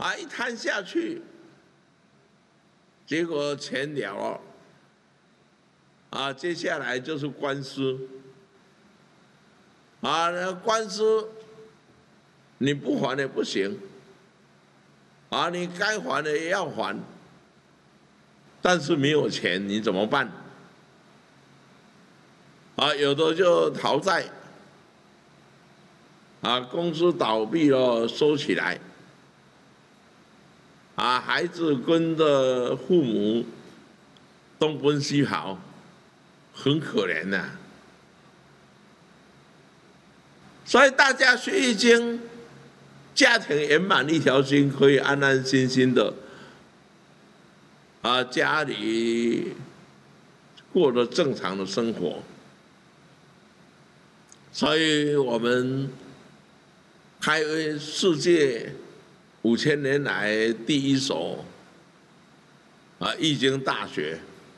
一摊下去，结果钱了了，接下来就是官司，那官司你不还也不行，你该还的也要还，但是没有钱你怎么办？有的就逃债，公司倒闭了收起来，孩子跟着父母东奔西跑，很可怜呐。所以大家学易经，家庭圆满一条心，可以安安心心的，家里过着正常的生活。所以我们开世界5000年来第一所易经大学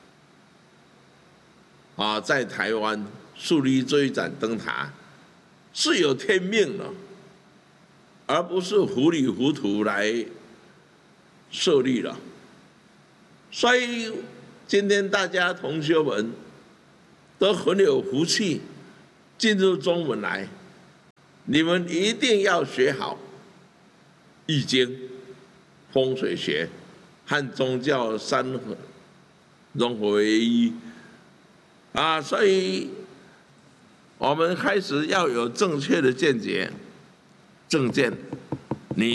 在台湾树立这一盏灯塔，是有天命的，而不是糊里糊涂来设立了。所以今天大家同学们都很有福气进入中文来，你们一定要学好易经、风水学和宗教三合融合为一所以我们开始要有正确的见解、正见。